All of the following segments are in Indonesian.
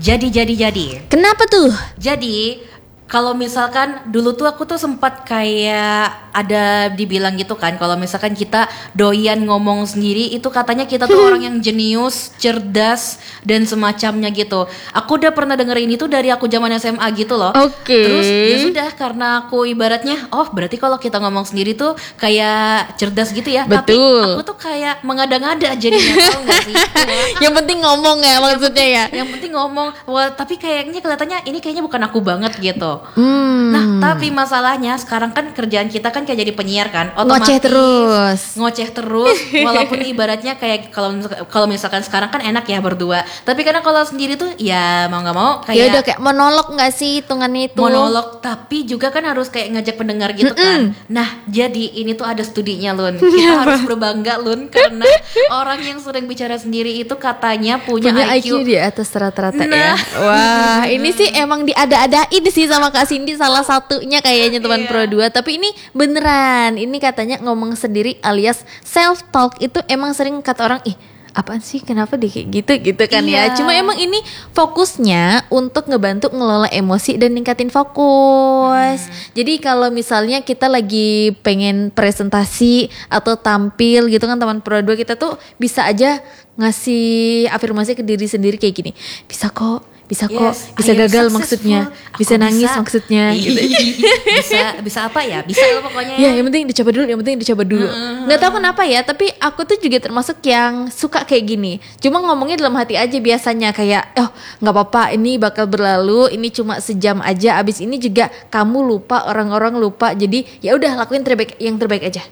Jadi. Kenapa tuh? Jadi kalau misalkan dulu tuh aku tuh sempat kayak ada dibilang gitu kan, kalau misalkan kita doyan ngomong sendiri itu katanya kita tuh orang yang jenius, cerdas dan semacamnya gitu. Aku udah pernah denger ini tuh dari aku zaman SMA gitu loh. Oke. Terus ya sudah, karena aku ibaratnya berarti kalau kita ngomong sendiri tuh kayak cerdas gitu ya. Betul. Tapi aku tuh kayak mengada-ngada jadinya, tahu nggak sih? Yang penting ngomong ya maksudnya ya. Yang penting ngomong. Wah, tapi kayaknya kelihatannya ini kayaknya bukan aku banget gitu. Nah, tapi masalahnya sekarang kan kerjaan kita kan kayak jadi penyiar kan, otomatis ngoceh terus walaupun ibaratnya kayak kalau misalkan sekarang kan enak ya berdua, tapi karena kalau sendiri tuh ya mau nggak mau kayak ya udah kayak monolog nggak sih hitungannya itu? Monolog, tapi juga kan harus kayak ngajak pendengar gitu kan. Nah, jadi ini tuh ada studinya Lun. Kita harus berbangga Lun, karena orang yang sering bicara sendiri itu katanya punya IQ di atas rata-rata Nah. ya. Wah, ini sih emang diada-adain sih sama Kak Cindy salah satunya kayaknya teman Pro 2. Tapi ini beneran, ini katanya ngomong sendiri alias self talk itu emang sering kata orang, apaan sih, kenapa dia kayak gitu kan ya. Cuma emang ini fokusnya untuk ngebantu ngelola emosi dan ningkatin fokus. Jadi kalau misalnya kita lagi pengen presentasi atau tampil gitu kan teman Pro 2, kita tuh bisa aja ngasih afirmasi ke diri sendiri kayak gini. Bisa kok, bisa gagal maksudnya, bisa nangis maksudnya gitu. bisa apa ya, bisa lo pokoknya ya. Yang penting dicoba dulu, nggak tahu kenapa ya, tapi aku tuh juga termasuk yang suka kayak gini. Cuma ngomongnya dalam hati aja biasanya, kayak nggak apa-apa, ini bakal berlalu, ini cuma sejam aja, abis ini juga kamu lupa, orang-orang lupa, jadi ya udah lakuin yang terbaik aja.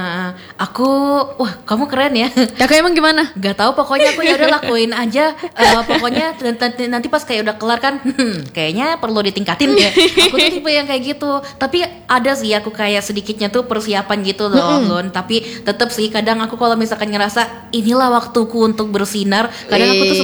Kamu keren ya. Ya kayak emang gimana? Gak tahu, pokoknya aku ya udah lakuin aja. Pokoknya nanti pas kayak udah kelar kan, kayaknya perlu ditingkatin ya. Aku tuh tipe yang kayak gitu. Tapi ada sih aku kayak sedikitnya tuh persiapan gitu loh Lun. Tapi tetap sih kadang aku kalau misalkan ngerasa inilah waktuku untuk bersinar, kadang aku tuh